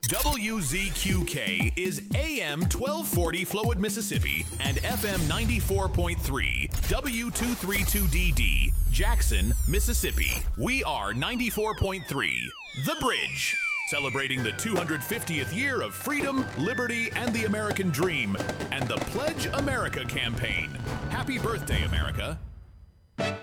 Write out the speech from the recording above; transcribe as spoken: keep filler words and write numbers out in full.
W Z Q K is A M twelve forty Flowood, Mississippi, and F M ninety-four point three W two thirty-two D D, Jackson, Mississippi. We are ninety-four point three The Bridge, celebrating the two hundred fiftieth year of freedom, liberty, and the American dream, and the Pledge America campaign. Happy birthday, America.